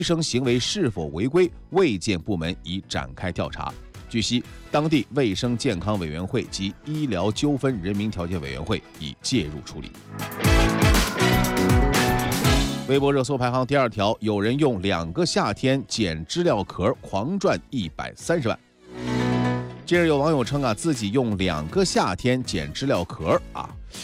生行为是否违规，卫健部门已展开调查。据悉，当地卫生健康委员会及医疗纠纷人民调解委员会已介入处理。微博热搜排行第2条，有人用2个夏天捡知了壳狂赚130万。近日有网友称自己用2个夏天捡知了壳